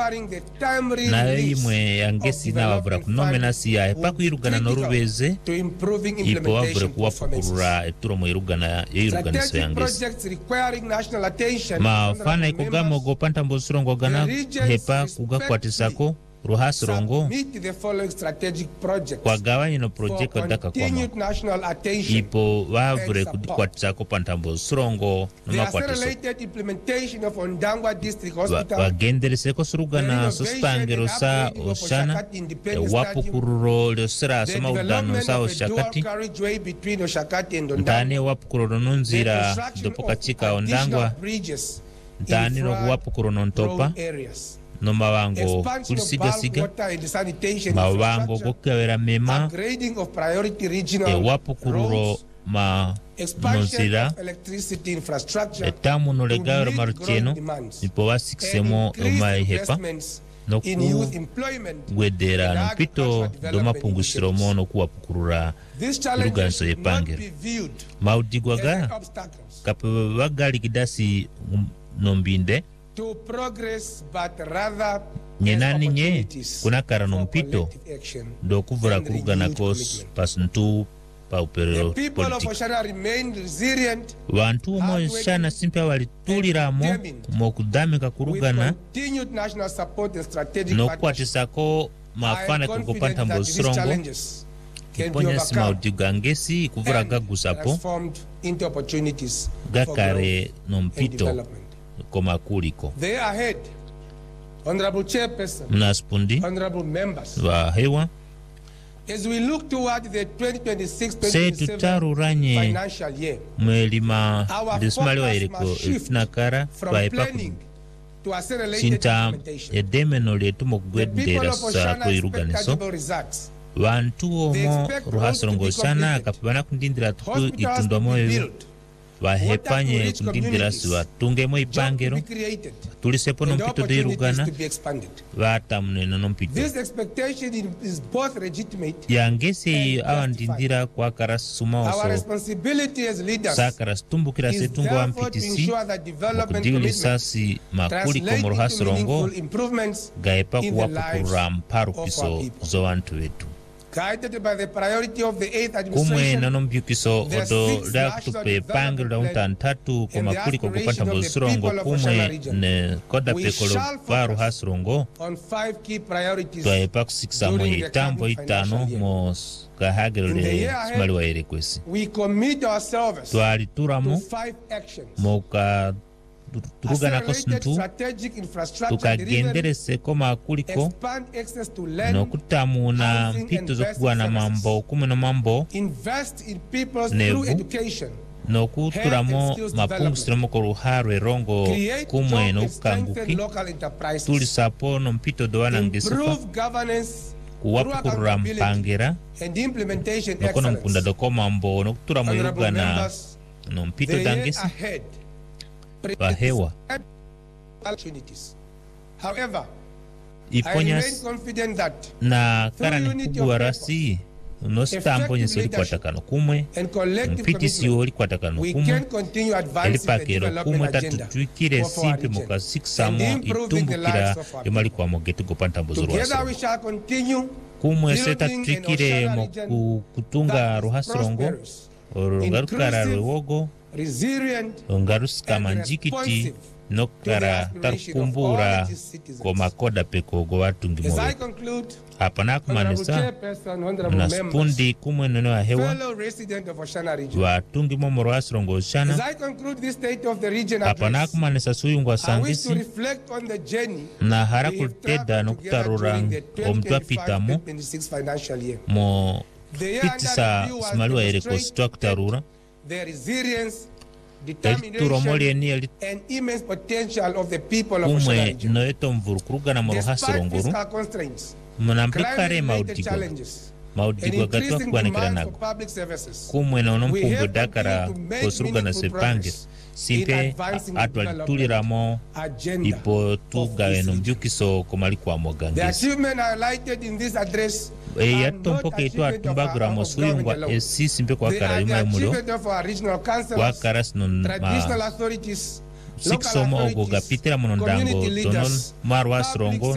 nayo imwe yangesi n'abavura kunomena siya pakwirugana n'orubeze ipo bavure kuwapukurura eturo mu irugana y'iruganiso yangesi mafana ikugamo gopanta mbosurongo gana hepa kugakwatisako ruhasirongo kwa gawanye no project daka kwama ipo bavure kudikwatisako pantambo surongo nomakwatiso bagendereseko surugana sostangero sa oshana wapukururo leosera soma udano sa oshakati ntane wapukururo nunzira dopokachika ondangwa ntane no wapukuro nontopa no mawango kulisiga mawango gokawera mema wapukururo ma nozira etamu no legawera marucheno nipo wasiksemo omaihepa no gwedera mpito do mapungusiro mono kuwapukurura iruganso yepangero maudigwaga kapawagali kidasi nombinde to progress but rather nyenani nye kuna karano mpito do kuvura kurugana kos pasuntu pa upero politiki wantu umoshana simpe walituliramo mokudamika kurugana no kwatisako mafana kukupanta mbosirongo kiponya sima udigangesi kuvura gagusapo gakare no mpito koma kuliko they are ahead. Honorable Chairperson, mnaspundi honorable members, wa hewa as we look toward the 2026-2027 financial year, mwelima dismali wa iriko ifinakara wa epaku sinta edemeno letu mokugwedera sa kuiruganiso wantu omo ruhasirongo sana kapabana kundindira tuku itundomo ewe wahepanye kundindira siwa tungemo ipangero tulisepo nompito deirugana watamnena nompito yangesi awandindira kwa karasuma oso sakarasitumbukira setungo wa mpitisi mokudili sasi makuli komo ruhasirongo gaepa kuwapukurura mparu piso zo wantu wetu guided by the priority of the 8th kumwe administration nanombyukiso odo lakutupe pangiro launtantatu komakuli kokupanta mbosurongo kumwe ne koda pekolo varu hasirongo on 5 key priorities twaepa kusikisa mwe itambo itano mo kahagiro le simali wa erekwesi we commit ourselves twalituramo to 5 actions moka turugana kosuntu tukagenderese koma kuliko nokutamuna mpito zokugwana mambo kumwe no mambo nevu nokuturamo mapungusiramo ko ruharo erongo kumwe nokukanguki tulisapo no mpito dowanangesifa kuwapukurura mpangera nokono mpunda doko mambo nokuturamo irugana no mpito dangesi wahewa iponyas na karani kubwa rasi nostambo nyesoli kwatakano kumwe mpitisi oli kwatakano kumwe elipakero kumwe tatutwikire simpe moka siksamo itumbukira yomali kwa mogetu gopanta mbozoro waso kumwe seta tutwikire moku kutunga ruhasirongo orungarukara rwewogo ongaruska manjikiti nokara tarukumbura komakoda peko go watungi moyo hapana kumanisa mnasipundi kumwe nene wa hewa watungi momoro asirongo oshana hapana kumanisa suyungu wa sangisi na harakulteda nokutarura omtua pitamo mo pitisa simaluwa ereko situa kutarura turomolieni an immense potential of the people of umwe noeto mvurukurugana mu ruhasironguru munampikare maudigwa gatwa kuganekera nago kumwe nono mpumbu dakara kosurugana sepange simpe atwalituliramo ipo tugawe no mbyukiso komali kwa mogangesi yatompoke ito atumbaguramo suyungwa esi simpe kwa kara yuma mulo kwa kara sino ma siksomo ogo gapitira monondango tonon marwa srongo